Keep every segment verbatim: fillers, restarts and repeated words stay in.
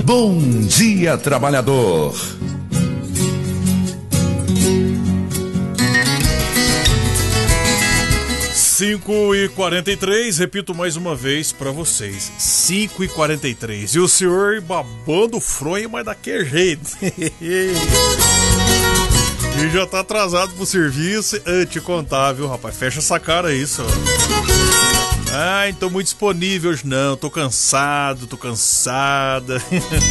Bom Dia Trabalhador. cinco e quarenta e três, repito mais uma vez pra vocês, cinco e quarenta e três, e o senhor babando o fronho, mas daquele jeito. E já tá atrasado pro serviço. Eu te contar, viu, rapaz? Fecha essa cara aí, só. Ai, tô muito disponível hoje não, tô cansado, tô cansada.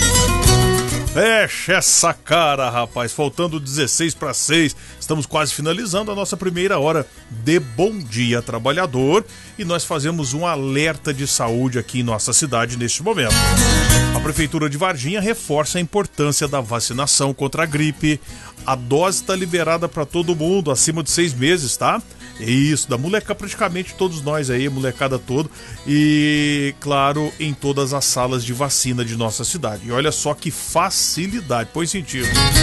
Fecha essa cara, rapaz. Faltando dezesseis para seis, estamos quase finalizando a nossa primeira hora de Bom Dia Trabalhador e nós fazemos um alerta de saúde aqui em nossa cidade neste momento. A Prefeitura de Varginha reforça a importância da vacinação contra a gripe. A dose está liberada para todo mundo acima de seis meses, tá? Isso, da molecada, praticamente todos nós aí, a molecada toda. E, claro, em todas as salas de vacina de nossa cidade. E olha só que facilidade, põe sentido.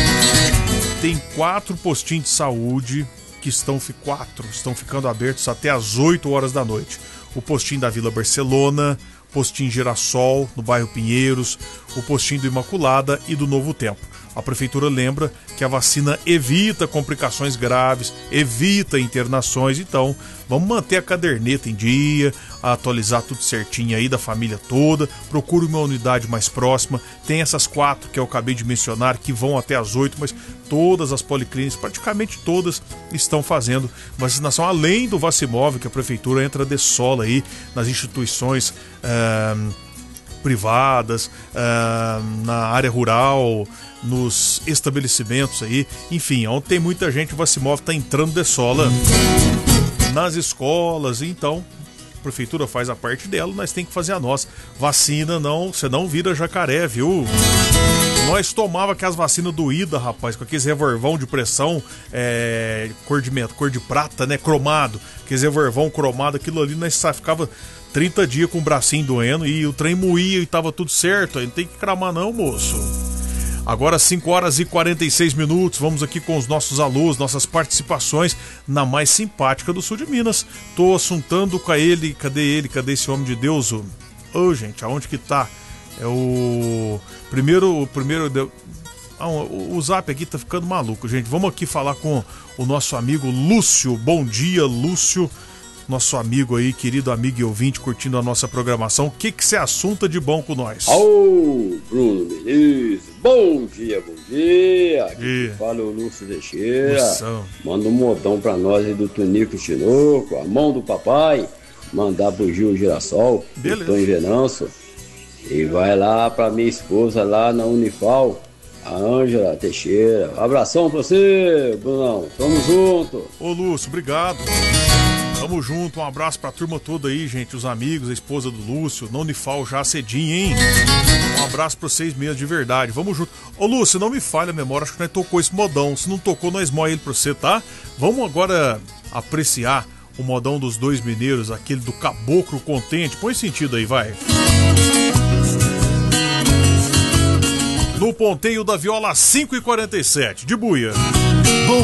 Tem quatro postinhos de saúde que estão, quatro, estão ficando abertos até às oito horas da noite. O postinho da Vila Barcelona, postinho Girassol, no bairro Pinheiros, o postinho do Imaculada e do Novo Tempo. A Prefeitura lembra que a vacina evita complicações graves, evita internações, então vamos manter a caderneta em dia, atualizar tudo certinho aí da família toda, procure uma unidade mais próxima, tem essas quatro que eu acabei de mencionar que vão até as oito, mas todas as policlínicas, praticamente todas, estão fazendo vacinação, além do Vacimóvel, que a Prefeitura entra de sola aí nas instituições eh, privadas, eh, na área rural, nos estabelecimentos aí, enfim, onde tem muita gente, o Vacimóvel está entrando de sola nas escolas, então a Prefeitura faz a parte dela, nós tem que fazer a nossa. Vacina não, você não vira jacaré, viu? Nós tomava aquelas vacinas doídas, rapaz, com aqueles revolvão de pressão, é, cor de menta, cor de prata, né, cromado, aqueles revolvão cromado, aquilo ali, nós ficava trinta dias com o bracinho doendo e o trem moía e tava tudo certo, aí não tem que cramar não, moço. Agora cinco horas e quarenta e seis minutos, vamos aqui com os nossos alôs, nossas participações na mais simpática do sul de Minas. Tô assuntando com ele, cadê ele, cadê esse homem de Deus? Ô, oh, gente, aonde que tá? É o primeiro, o primeiro... Ah, o, o zap aqui tá ficando maluco, gente. Vamos aqui falar com o nosso amigo Lúcio. Bom dia, Lúcio. Nosso amigo aí, querido amigo e ouvinte, curtindo a nossa programação. O que que você assunta de bom com nós? Ô, Bruno Menezes, bom dia, bom dia. Aqui que fala o Lúcio Teixeira. Moção. Manda um modão pra nós aí do Tunico Chinoco, a mão do papai. Mandar pro Gil Girassol, do Tom Venâncio. E vai lá pra minha esposa lá na Unifal, a Ângela Teixeira. Um abração pra você, Brunão. Tamo junto. Ô, Lúcio, obrigado. Tamo junto, um abraço pra turma toda aí, gente, os amigos, a esposa do Lúcio, na Unifal já cedinho, hein? Um abraço pra vocês mesmo, de verdade, vamos junto. Ô, Lúcio, não me falha a memória, acho que nós tocou esse modão, se não tocou, nós moe ele pra você, tá? Vamos agora apreciar o modão dos dois mineiros, aquele do Caboclo Contente, põe sentido aí, vai. No ponteio da viola cinco e quarenta e sete, de buia.